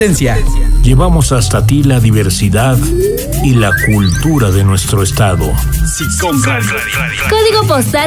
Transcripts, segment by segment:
Llevamos hasta ti la diversidad y la cultura de nuestro estado. SICOM Radio. Código postal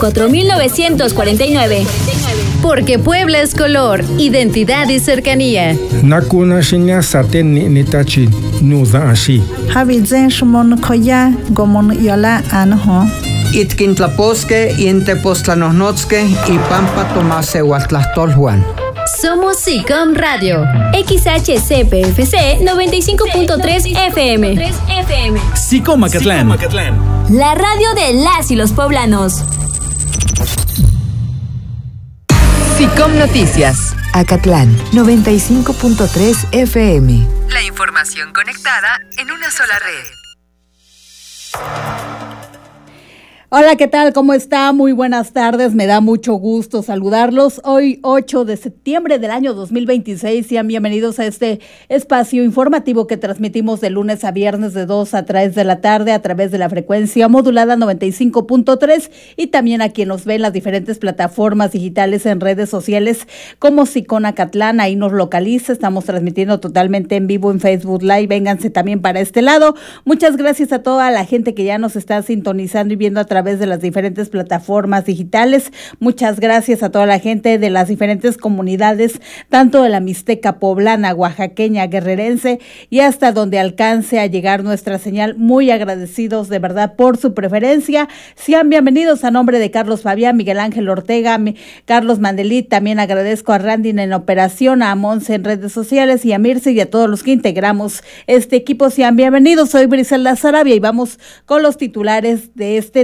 74949. Porque Puebla es color, identidad y cercanía. Nakuna shinya saten nitachi nuza ashi. Habizen shmon koya gomon yola anho. Itkintlaposque, Intepostlanosnotzque y Pampa Tomase Huatlastolhuan. Somos SICOM Radio. XHCPFC 95.3 FM. SICOM Acatlán. La radio de las y los poblanos. SICOM Noticias. Acatlán 95.3 FM. La información conectada en una sola red. Hola, ¿qué tal? ¿Cómo está? Muy buenas tardes. Me da mucho gusto saludarlos. Hoy, 8 de septiembre del año 2026. Sean bienvenidos a este espacio informativo que transmitimos de lunes a viernes de 2 a 3 de la tarde a través de la frecuencia modulada 95.3 y también a quien nos ve en las diferentes plataformas digitales en redes sociales como SICOM Acatlán. Ahí nos localiza. Estamos transmitiendo totalmente en vivo en Facebook Live. Vénganse también para este lado. Muchas gracias a toda la gente que ya nos está sintonizando y viendo a través de las diferentes plataformas digitales. Muchas gracias a toda la gente de las diferentes comunidades, tanto de la Mixteca poblana, oaxaqueña, guerrerense y hasta donde alcance a llegar nuestra señal. Muy agradecidos de verdad por su preferencia. Sean bienvenidos a nombre de Carlos Fabián, Miguel Ángel Ortega, Carlos Mandelit. También agradezco a Randy en operación, a Monse en redes sociales y a Mirce y a todos los que integramos este equipo. Sean bienvenidos. Soy Briselda Sarabia y vamos con los titulares de este